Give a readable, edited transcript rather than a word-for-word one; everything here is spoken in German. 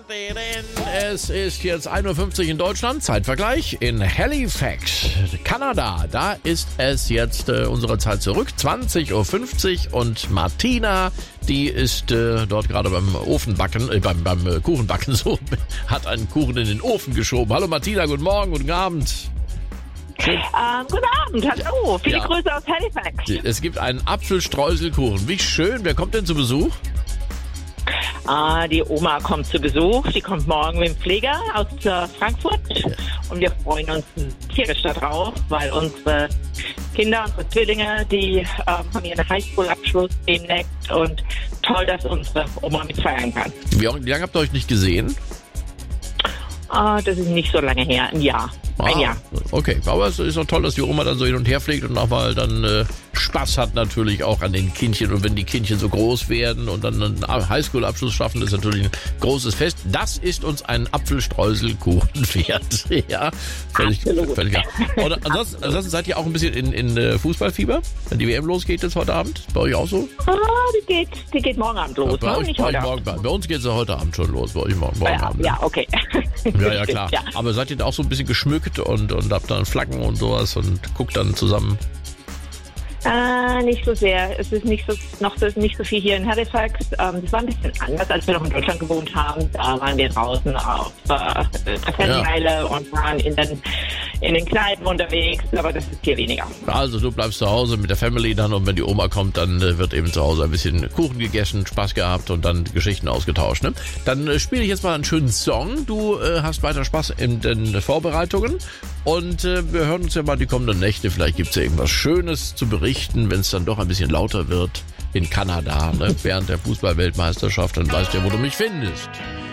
Es ist jetzt 1:50 Uhr in Deutschland, Zeitvergleich in Halifax, Kanada. Da ist es jetzt unsere Zeit zurück, 20:50 Uhr und Martina, die ist dort gerade beim Ofenbacken, beim Kuchenbacken so, hat einen Kuchen in den Ofen geschoben. Hallo Martina, guten Morgen, guten Abend. Guten Abend, hallo, viele Grüße aus Halifax. Es gibt einen Apfelstreuselkuchen, wie schön, wer kommt denn zu Besuch? Die Oma kommt zu Besuch. Die kommt morgen mit dem Pfleger aus Frankfurt. Und wir freuen uns tierisch darauf, weil unsere Kinder, unsere Zwillinge, die haben ihren Highschool-Abschluss demnächst. Und toll, dass unsere Oma mitfeiern kann. Wie lange habt ihr euch nicht gesehen? Das ist nicht so lange her, ein Jahr. Ein Jahr. Okay, aber es ist auch toll, dass die Oma dann so hin und her fliegt und auch mal dann Spaß hat natürlich auch an den Kindchen. Und wenn die Kindchen so groß werden und dann einen Highschool-Abschluss schaffen, ist natürlich ein großes Fest. Das ist uns ein Apfelstreuselkuchen wert. Ja, völlig klar. Und ansonsten seid ihr auch ein bisschen in Fußballfieber? Wenn die WM losgeht jetzt heute Abend? Bei euch auch so? Die geht morgen Abend los. Bei uns geht sie heute Abend schon los. Bei euch morgen Abend. Ja, okay. Ja, klar. Ja. Aber seid ihr da auch so ein bisschen geschmückt und habt dann Flaggen und sowas und guckt dann zusammen? Nicht so sehr. Es ist nicht so viel hier in Halifax. Das war ein bisschen anders, als wir noch in Deutschland gewohnt haben. Da waren wir draußen auf der Fanmeile und waren in den Kneipen unterwegs, aber das ist hier weniger. Also du bleibst zu Hause mit der Family dann und wenn die Oma kommt, dann wird eben zu Hause ein bisschen Kuchen gegessen, Spaß gehabt und dann Geschichten ausgetauscht. Ne? Dann spiele ich jetzt mal einen schönen Song. Du hast weiter Spaß in den Vorbereitungen und wir hören uns ja mal die kommenden Nächte. Vielleicht gibt es ja irgendwas Schönes zu berichten, wenn es dann doch ein bisschen lauter wird in Kanada, ne? Während der Fußball-Weltmeisterschaft. Dann weißt du ja, wo du mich findest.